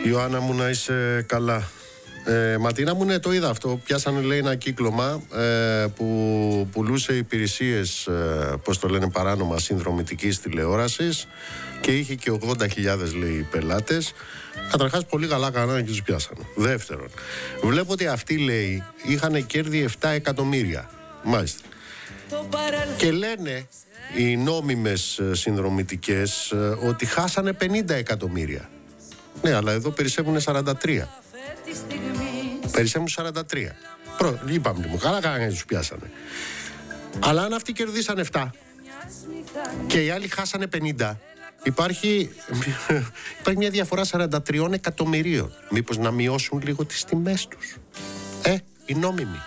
Ιωάννα μου, να είσαι καλά. Ματίνα μου, ναι, το είδα αυτό. Πιάσανε, λέει, ένα κύκλωμα που πουλούσε υπηρεσίες, πώς το λένε, παράνομα συνδρομητικής τηλεόρασης και είχε και 80.000, λέει, πελάτες. Καταρχάς, πολύ καλά κάνανε και τους πιάσανε. Δεύτερον, βλέπω ότι αυτοί, λέει, είχαν κέρδη 7 εκατομμύρια. Μάλιστα. Και λένε οι νόμιμες συνδρομητικές ότι χάσανε 50 εκατομμύρια. Ναι, αλλά εδώ περισσεύουν 43. Περισσεύουν 43. Είπαμε μου, καλά κάνανε, τους πιάσανε. Αλλά αν αυτοί κερδίσαν 7 και οι άλλοι χάσανε 50, υπάρχει μια διαφορά 43 εκατομμυρίων. Μήπως να μειώσουν λίγο τις τιμές τους? Οι νόμιμοι.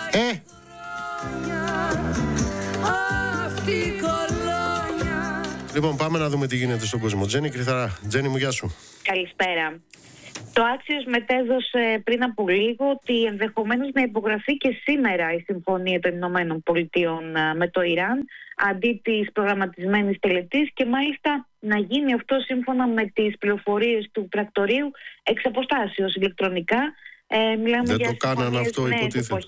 Λοιπόν, πάμε να δούμε τι γίνεται στον κόσμο. Τζέννη Κρυθαρά. Τζέννη μου, γεια σου. Καλησπέρα. Το Axios μετέδωσε πριν από λίγο ότι ενδεχομένως να υπογραφεί και σήμερα η Συμφωνία των Ηνωμένων Πολιτειών με το Ιράν αντί της προγραμματισμένης τελετής, και μάλιστα να γίνει αυτό σύμφωνα με τις πληροφορίες του πρακτορείου εξ αποστάσεως ηλεκτρονικά. Μιλάμε Δεν για το κάνανε αυτό, υποτίθεται.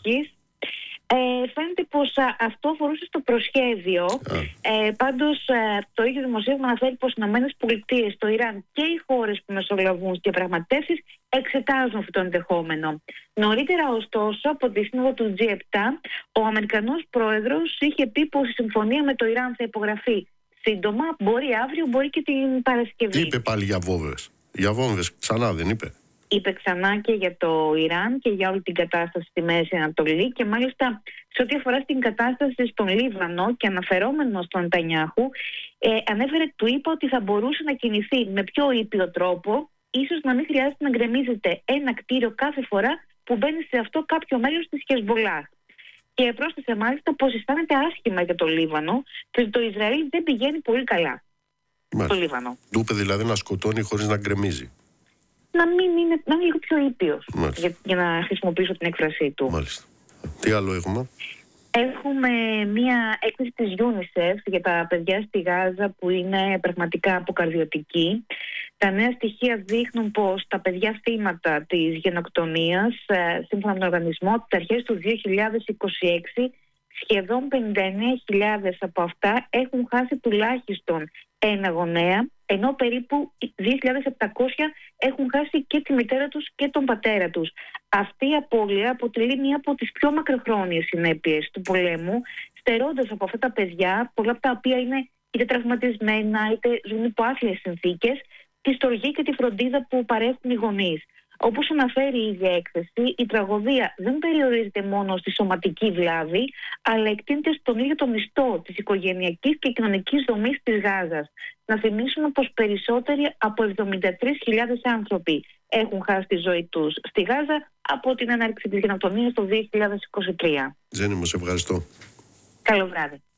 Φαίνεται πως αυτό αφορούσε στο προσχέδιο. Πάντως το ίδιο δημοσίευμα αναφέρει πως οι ΗΠΑ, το Ιράν και οι χώρες που μεσολαβούν στις διαπραγματεύσεις εξετάζουν αυτό το ενδεχόμενο. Νωρίτερα, ωστόσο, από τη σύνοδο του G7, ο Αμερικανός πρόεδρος είχε πει πως η συμφωνία με το Ιράν θα υπογραφεί σύντομα, μπορεί αύριο, μπορεί και την Παρασκευή. Είπε πάλι για βόμβες. Για βόμβες ξανά δεν είπε? Είπε ξανά και για το Ιράν και για όλη την κατάσταση στη Μέση Ανατολή, και μάλιστα σε ό,τι αφορά στην κατάσταση στον Λίβανο και αναφερόμενο στον Νετανιάχου, ανέφερε, του είπα ότι θα μπορούσε να κινηθεί με πιο ήπιο τρόπο, ίσως να μην χρειάζεται να γκρεμίζεται ένα κτίριο κάθε φορά που μπαίνει σε αυτό κάποιο μέλος της Χεσμολάχ. Και πρόσθεσε μάλιστα πως αισθάνεται άσχημα για το Λίβανο και ότι το Ισραήλ δεν πηγαίνει πολύ καλά στο Λίβανο. Του είπε δηλαδή να σκοτώνει χωρίς να γκρεμίζει. Να είναι λίγο πιο ήπιος, για να χρησιμοποιήσω την έκφρασή του. Μάλιστα. Τι άλλο έχουμε? Έχουμε μία έκθεση της UNICEF για τα παιδιά στη Γάζα που είναι πραγματικά αποκαρδιωτική. Τα νέα στοιχεία δείχνουν πως τα παιδιά θύματα της γενοκτονίας, σύμφωνα με τον οργανισμό, από τις αρχές του 2026, σχεδόν 59.000 από αυτά έχουν χάσει τουλάχιστον ένα γονέα, ενώ περίπου 2.700 έχουν χάσει και τη μητέρα τους και τον πατέρα τους. Αυτή η απώλεια αποτελεί μία από τις πιο μακροχρόνιες συνέπειες του πολέμου, στερώντας από αυτά τα παιδιά, πολλά από τα οποία είναι είτε τραυματισμένα είτε ζουν υπό άθλιες συνθήκες, τη στοργή και τη φροντίδα που παρέχουν οι γονείς. Όπως αναφέρει η ίδια έκθεση, η τραγωδία δεν περιορίζεται μόνο στη σωματική βλάβη, αλλά εκτείνεται στον ίδιο το μισθό της οικογενειακής και κοινωνικής δομής της Γάζας. Να θυμίσουμε πως περισσότεροι από 73.000 άνθρωποι έχουν χάσει τη ζωή τους στη Γάζα από την έναρξη της γενοκτονίας το 2023. Τζέννη μου, σε ευχαριστώ. Καλό βράδυ.